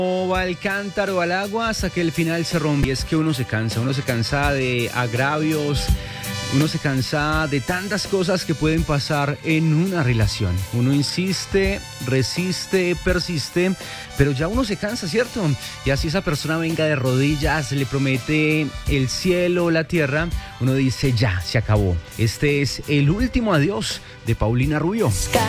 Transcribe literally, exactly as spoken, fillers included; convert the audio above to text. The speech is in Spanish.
O va el cántaro al agua hasta que el final se rompe. Y es que uno se cansa, uno se cansa de agravios, uno se cansa de tantas cosas que pueden pasar en una relación. Uno insiste, resiste, persiste, pero ya uno se cansa, ¿cierto? Y así esa persona venga de rodillas, le promete el cielo, la tierra, uno dice ya, se acabó. Este es el último adiós de Paulina Rubio.